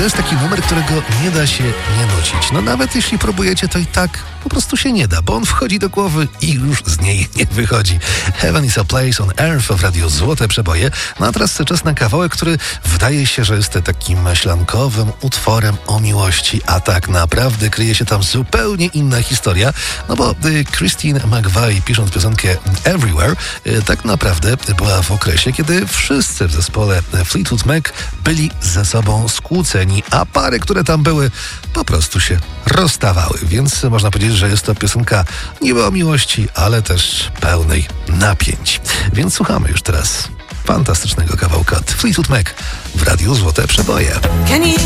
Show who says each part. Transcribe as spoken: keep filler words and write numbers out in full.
Speaker 1: to jest taki numer, którego nie da się nie nucić. No nawet jeśli próbujecie, to i tak po prostu się nie da, bo on wchodzi do głowy i już z niej nie wychodzi. Heaven is a place on earth w radiu Złote Przeboje. No a teraz czas na kawałek, który wydaje się, że jest takim maślankowym utworem o miłości, a tak naprawdę kryje się tam zupełnie inna historia, no bo y, Christine McVie, pisząc piosenkę Everywhere, y, tak naprawdę była w okresie, kiedy wszyscy w zespole Fleetwood Mac byli ze sobą skłóceni, a pary, które tam były, po prostu się rozstawały, więc można powiedzieć, że jest to piosenka niby o miłości, ale też pełnej napięć. Więc słuchamy już teraz fantastycznego kawałka od Fleetwood Mac w radiu Złote Przeboje.